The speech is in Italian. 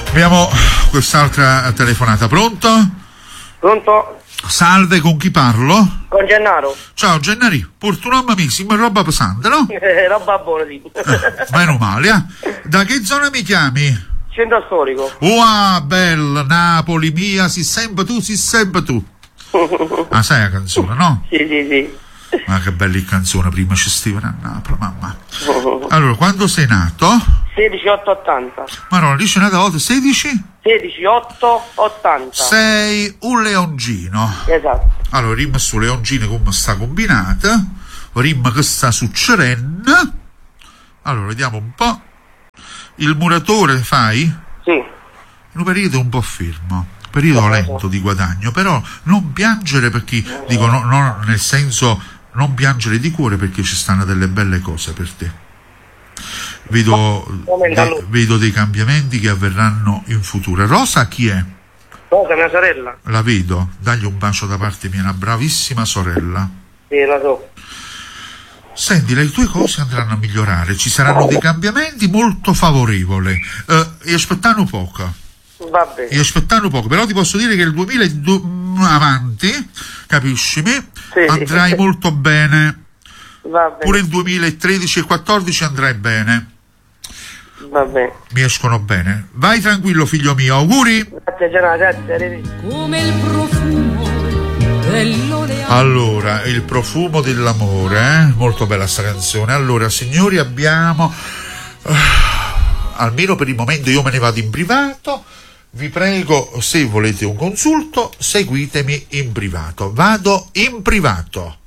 Abbiamo quest'altra telefonata. Pronto? Pronto? Salve, con chi parlo? Con Gennaro. Ciao Gennari, purtroppo amici, roba pesante, no? Roba buona, sì. Meno male, eh? Da che zona mi chiami? Centro storico. Wow, bella, Napoli mia, si sempre tu, si sempre tu. Ah, sai la canzone, no? Sì, sì, sì. Ma che bella canzone, prima ci stivano a Napoli, mamma. Allora, quando sei nato? 16880. Ma no, dice una volta 16? 16880. Sei un leoncino. Esatto. Allora, rima su leoncino come sta combinata, rima che sta succedendo. Allora, vediamo un po'. Il muratore fai? Sì. Un periodo un po' fermo, periodo lento di guadagno, però non piangere perché, dico, no, nel senso, non piangere di cuore perché ci stanno delle belle cose per te. Vedo dei cambiamenti che avverranno in futuro. Rosa chi è? Rosa, mia sorella. La vedo, dagli un bacio da parte mia, una bravissima sorella. Sì, la so. Senti, le tue cose andranno a migliorare, ci saranno dei cambiamenti molto favorevoli. E aspettano poco. Va bene. E aspettano poco, però ti posso dire che il 2002 avanti, capiscimi, Sì. andrai molto bene. Va bene. Pure il 2013 e 2014 andrai bene. Va bene. Mi escono bene. Vai tranquillo, figlio mio, auguri. Grazie, Gennaro, grazie, arrivederci. Come il profumo dell'oleano. Allora, il profumo dell'amore, eh? Molto bella sta canzone. Allora, signori, abbiamo almeno per il momento io me ne vado in privato. Vi prego, se volete un consulto, seguitemi in privato. Vado in privato.